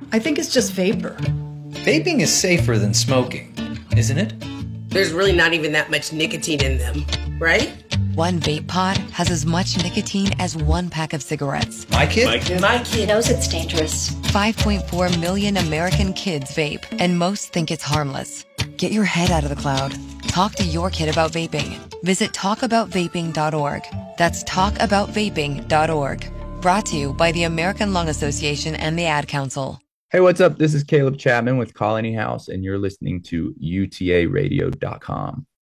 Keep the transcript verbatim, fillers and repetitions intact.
I think it's just vapor. Vaping is safer than smoking, isn't it? There's really not even that much nicotine in them, right? One vape pod has as much nicotine as one pack of cigarettes. My kid? My kid, My kid knows it's dangerous. five point four million American kids vape, and most think it's harmless. Get your head out of the cloud. Talk to your kid about vaping. Visit talk about vaping dot org. That's talk about vaping dot org. Brought to you by the American Lung Association and the Ad Council. Hey, what's up? This is Caleb Chapman with Colony House, and you're listening to U T A radio dot com.